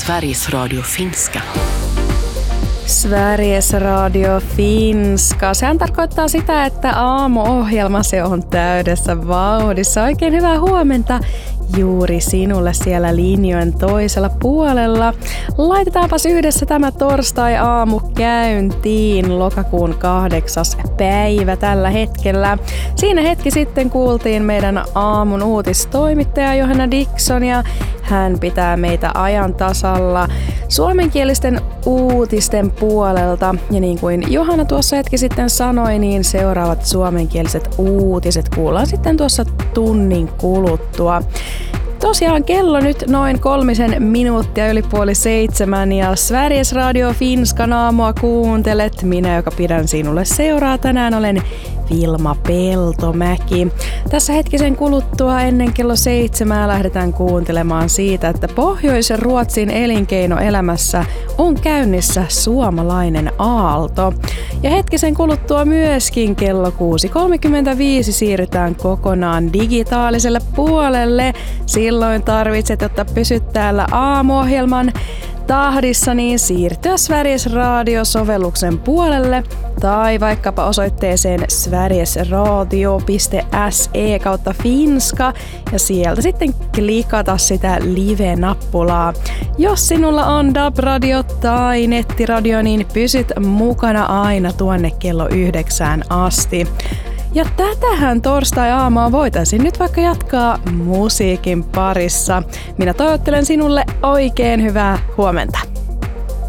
Sveriges Radio Finska. Sveriges Radio Finska. Sehän tarkoittaa sitä, että aamuohjelma se on täydessä vauhdissa. Oikein hyvää huomenta juuri sinulle siellä linjojen toisella puolella. Laitetaanpas yhdessä tämä torstai-aamu käyntiin, lokakuun 8. päivä tällä hetkellä. Siinä hetki sitten kuultiin meidän aamun uutistoimittaja Johanna Dickson ja hän pitää meitä ajan tasalla suomenkielisten uutisten puolelta. Ja niin kuin Johanna tuossa hetki sitten sanoi, niin seuraavat suomenkieliset uutiset kuullaan sitten tuossa tunnin kuluttua. Tosiaan kello nyt noin 3 minuuttia yli 6:30 ja Sveriges Radio Finskan aamua kuuntelet. Minä, joka pidän sinulle seuraa tänään, olen Vilma Peltomäki. Tässä hetkisen kuluttua ennen kello 7 lähdetään kuuntelemaan siitä, että Pohjois-Ruotsin elinkeinoelämässä on käynnissä suomalainen aalto. Ja hetkisen kuluttua myöskin kello 6:35 siirrytään kokonaan digitaaliselle puolelle. Silloin tarvitset, jotta pysyt täällä aamuohjelman tahdissa, niin siirtyä Sveriges Radio-sovelluksen puolelle tai vaikkapa osoitteeseen sverigesradio.se/finska ja sieltä sitten klikata sitä live-nappulaa. Jos sinulla on DAB-radio tai nettiradio, niin pysyt mukana aina tuonne kello 9 asti. Ja tätähän torstai-aamua voitaisiin nyt vaikka jatkaa musiikin parissa. Minä toivottelen sinulle oikein hyvää huomenta.